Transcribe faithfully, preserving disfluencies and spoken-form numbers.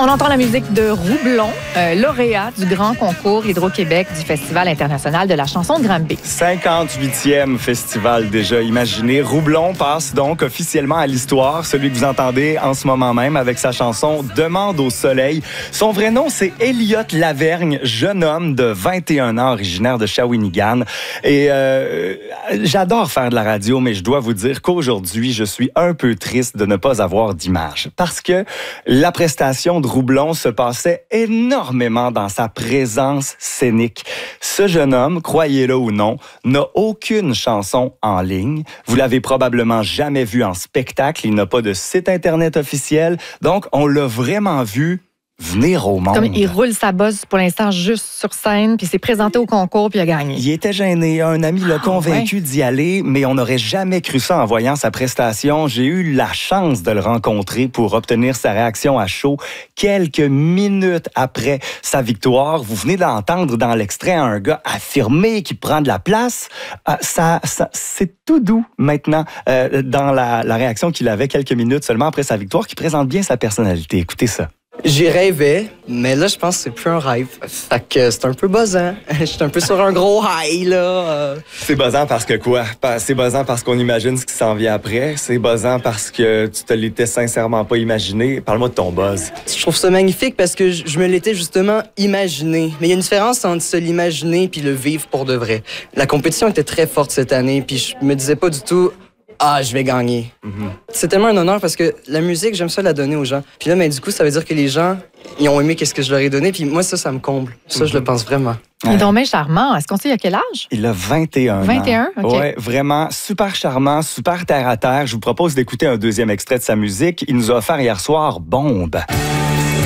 On entend la musique de Roublon, euh, lauréat du grand concours Hydro-Québec du Festival international de la chanson de Granby. cinquante-huitième festival déjà imaginé. Roublon passe donc officiellement à l'histoire, celui que vous entendez en ce moment même avec sa chanson « Demande au soleil ». Son vrai nom, c'est Elliott Lavergne, jeune homme de vingt et un ans, originaire de Shawinigan. Et euh, j'adore faire de la radio, mais je dois vous dire qu'aujourd'hui, je suis un peu triste de ne pas avoir d'image. Parce que la prestation de Roublon se passait énormément dans sa présence scénique. Ce jeune homme, croyez-le ou non, n'a aucune chanson en ligne. Vous l'avez probablement jamais vu en spectacle. Il n'a pas de site Internet officiel. Donc, on l'a vraiment vu venir au monde. Comme il roule sa bosse pour l'instant juste sur scène, puis il s'est présenté au concours, puis il a gagné. Il était gêné. Un ami l'a ah, convaincu ouais. d'y aller, mais on n'aurait jamais cru ça en voyant sa prestation. J'ai eu la chance de le rencontrer pour obtenir sa réaction à chaud quelques minutes après sa victoire. Vous venez d'entendre dans l'extrait un gars affirmé qui prend de la place. Euh, ça, ça, c'est tout doux maintenant euh, dans la, la réaction qu'il avait quelques minutes seulement après sa victoire, qui présente bien sa personnalité. Écoutez ça. J'y rêvais, mais là, je pense que c'est plus un rêve. Fait que c'est un peu buzzant. Je suis un peu sur un gros high, là. C'est buzzant parce que quoi? C'est buzzant parce qu'on imagine ce qui s'en vient après. C'est buzzant parce que tu te l'étais sincèrement pas imaginé. Parle-moi de ton buzz. Je trouve ça magnifique parce que je me l'étais justement imaginé. Mais il y a une différence entre se l'imaginer puis le vivre pour de vrai. La compétition était très forte cette année, puis je me disais pas du tout... Ah, je vais gagner. Mm-hmm. C'est tellement un honneur parce que la musique, j'aime ça la donner aux gens. Puis là, mais du coup, ça veut dire que les gens, ils ont aimé qu'est-ce que je leur ai donné. Puis moi, ça, ça me comble. Ça, mm-hmm. je le pense vraiment. Il est donc bien charmant. Est-ce qu'on sait il a quel âge? Il a vingt et un ans. vingt et un, OK. Ouais, vraiment super charmant, super terre à terre. Je vous propose d'écouter un deuxième extrait de sa musique. Il nous a offert hier soir Bombe.